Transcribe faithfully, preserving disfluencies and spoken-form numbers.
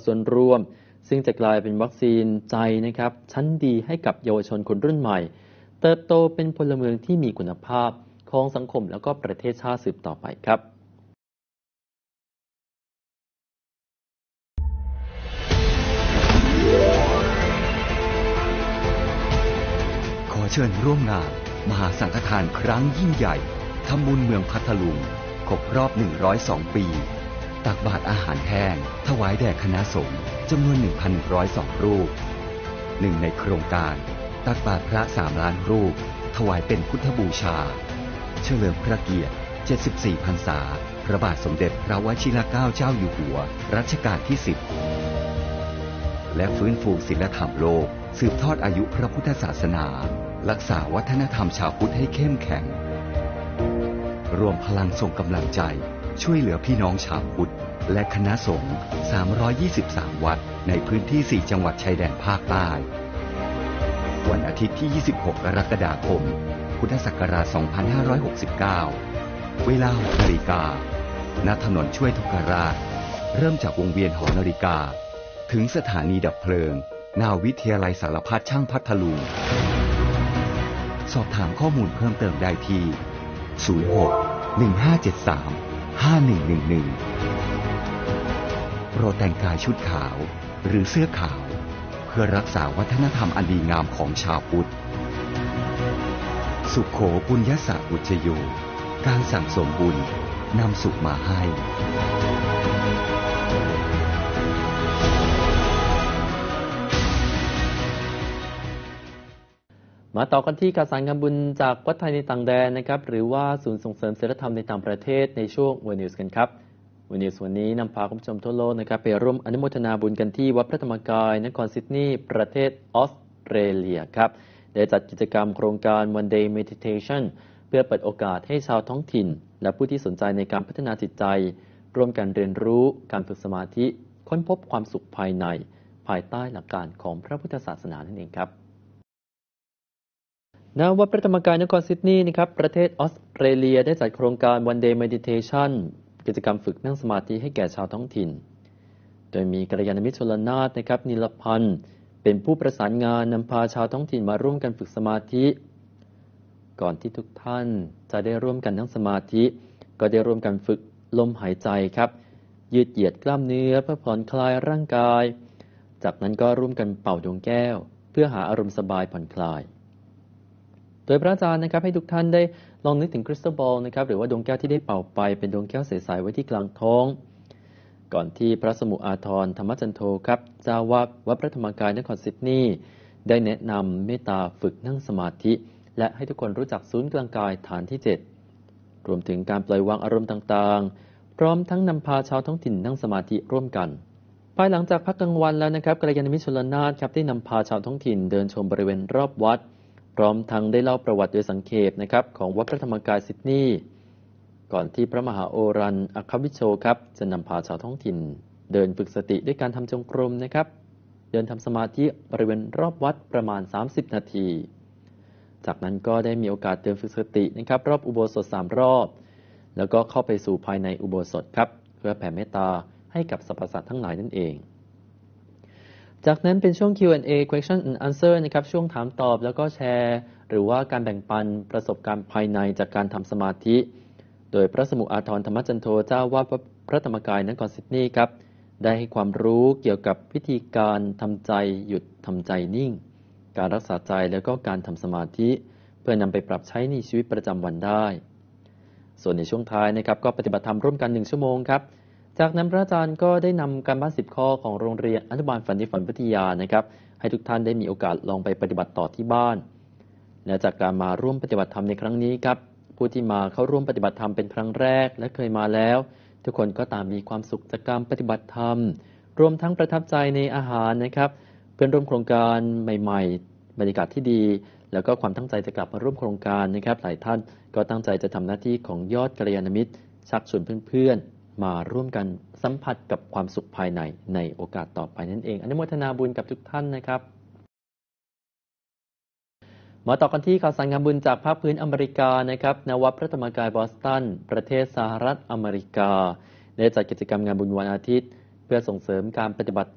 ส่วนรวมซึ่งจะกลายเป็นวัคซีนใจนะครับชั้นดีให้กับเยาวชนคนรุ่นใหม่เติบโตเป็นพลเมืองที่มีคุณภาพของสังคมแล้วก็ประเทศชาติสืบต่อไปครับขอเชิญร่วมงานมหาสังฆทานครั้งยิ่งใหญ่ทำบุญเมืองพัทลุงครบรอบหนึ่งร้อยสองปีตักบาตรอาหารแห้งถวายแด่คณะสงฆ์จำนวน หนึ่งพันหนึ่งร้อยสอง รูปหนึ่งในโครงการตักบาตรพระสามล้านรูปถวายเป็นพุทธบูชาเฉลิมพระเกียรติเจ็ดสิบสี่พรรษาพระบาทสมเด็จพระวชิรเกล้าเจ้าอยู่หัวรัชกาลที่สิบและฟื้นฟูศีลธรรมโลกสืบทอดอายุพระพุทธศาสนารักษาวัฒนธรรมชาวพุทธให้เข้มแข็งรวมพลังส่งกำลังใจช่วยเหลือพี่น้องชาวพุทธและคณะสงฆ์สามร้อยยี่สิบสามวัดในพื้นที่สี่จังหวัดชายแดนภาคใต้วันอาทิตย์ที่ยี่สิบหกกรกฎาคมพุทธศักราชสองพันห้าร้อยหกสิบเก้าเวลาหกนาฬิกาณถนนช่วยทุกราชเริ่มจากวงเวียนหอนาฬิกาถึงสถานีดับเพลิงนาวิทยาลัยสารพัดช่างพัทลุงสอบถามข้อมูลเพิ่มเติมได้ที่ศูนย์ หก หนึ่ง ห้า เจ็ด สาม ห้า หนึ่ง หนึ่ง หนึ่งโปรดแต่งกายชุดขาวหรือเสื้อขาวเพื่อรักษาวัฒนธรรมอันดีงามของชาวพุทธสุขโขปุญญสะอุจโยการสั่งสมบุญนำสุขมาให้มาต่อกันที่การสานงานบุญจากวัดไทยในต่างแดนนะครับหรือว่าศูนย์ส่งเสริมศีลธรรมในต่างประเทศในช่วง World News กันครับ World News วันนี้นำพาคุณผู้ชมทั่วโลกนะครับไปร่วมอนุโมทนาบุญกันที่วัดพระธรรมกายนครซิดนีย์ประเทศออสเตรเลียครับได้จัดกิจกรรมโครงการ One Day Meditation เพื่อเปิดโอกาสให้ชาวท้องถิ่นและผู้ที่สนใจในการพัฒนาจิตใจร่วมกันเรียนรู้การฝึกสมาธิค้นพบความสุขภายในภายใต้หลักการของพระพุทธศาสนานั่นเองครับณวัดพระธรรมกายนครซิดนีย์นะครับประเทศออสเตรเลียได้จัดโครงการ One Day Meditation กิจกรรมฝึกนั่งสมาธิให้แก่ชาวท้องถิ่นโดยมีกัลยาณมิตรชลนาถนะครับนิลพันธ์เป็นผู้ประสานงานนำพาชาวท้องถิ่นมาร่วมกันฝึกสมาธิก่อนที่ทุกท่านจะได้ร่วมกันนั่งสมาธิก็ได้ร่วมกันฝึกลมหายใจครับยืดเหยียดกล้ามเนื้อเพื่อผ่อนคลายร่างกายจากนั้นก็ร่วมกันเป่าดวงแก้วเพื่อหาอารมณ์สบายผ่อนคลายโดยพระอาจารย์นะครับให้ทุกท่านได้ลองนึกถึงคริสตัลบอลนะครับหรือว่าดวงแก้วที่ได้เป่าไปเป็นดวงแก้วใสๆไว้ที่กลางท้องก่อนที่พระสมุอาทรธรรมจันโทครับเจ้าวาดวัดพระธรรมกายนครซิดนีย์ได้แนะนำเมตตาฝึกนั่งสมาธิและให้ทุกคนรู้จักศูนย์กลางกายฐานที่เจ็ดรวมถึงการปล่อยวางอารมณ์ต่างๆพร้อมทั้งนำพาชาวท้องถิ่นนั่งสมาธิร่วมกันภายหลังจากพักกลางวันแล้วนะครับกัลยาณมิตรชลนาถครับได้นำพาชาวท้องถิ่นเดินชมบริเวณรอบวัดพร้อมทั้งได้เล่าประวัติโดยสังเขปนะครับของวัดพระธรรมกายซิดนีย์ก่อนที่พระมหาโอรันอัคควิโชครับจะนำพาชาวท้องถิ่นเดินฝึกสติด้วยการทำจงกรมนะครับเดินทำสมาธิบริเวณรอบวัดประมาณสามสิบนาทีจากนั้นก็ได้มีโอกาสเดินฝึกสตินะครับรอบอุโบสถสามรอบแล้วก็เข้าไปสู่ภายในอุโบสถครับเพื่อแผ่เมตตาให้กับสรรพสัตว์ทั้งหลายนั่นเองจากนั้นเป็นช่วง คิว แอนด์ เอ question and answer นะครับช่วงถามตอบแล้วก็แชร์หรือว่าการแบ่งปันประสบการณ์ภายในจากการทำสมาธิโดยพระสมุอาทรธรรมจันโทเจ้าวาดวัดพระธรรมกายนครซิดนีย์ครับได้ให้ความรู้เกี่ยวกับวิธีการทำใจหยุดทำใจนิ่งการรักษาใจแล้วก็การทำสมาธิเพื่อนำไปปรับใช้ในชีวิตประจำวันได้ส่วนในช่วงท้ายนะครับก็ปฏิบัติธรรมร่วมกันหนึ่งชั่วโมงครับจากนั้นพระอาจารย์ก็ได้นำการบ้านสิบข้อของโรงเรียนอนุบาลฝันดีฝันวิทยานะครับให้ทุกท่านได้มีโอกาสลองไปปฏิบัติต่อที่บ้านและจากการมาร่วมปฏิบัติธรรมในครั้งนี้ครับผู้ที่มาเข้าร่วมปฏิบัติธรรมเป็นครั้งแรกและเคยมาแล้วทุกคนก็ต่างมีความสุขจากการปฏิบัติธรรมรวมทั้งประทับใจในอาหารนะครับเพื่อนร่วมโครงการใหม่ๆบรรยากาศที่ดีแล้วก็ความตั้งใจจะกลับมาร่วมโครงการนะครับหลายท่านก็ตั้งใจจะทำหน้าที่ของยอดกัลยาณมิตรชักชวนเพื่อนๆมาร่วมกันสัมผัสกับความสุขภายในในโอกาสต่อไปนั่นเองอนุโมทนาบุญกับทุกท่านนะครับมาต่อกันที่ข่าวสารงานบุญจากภาคพื้นอเมริกานะครับณวัดพระธรรมกายบอสตันประเทศสหรัฐอเมริกาได้จัดกิจกรรมงานบุญวันอาทิตย์เพื่อส่งเสริมการปฏิบัติ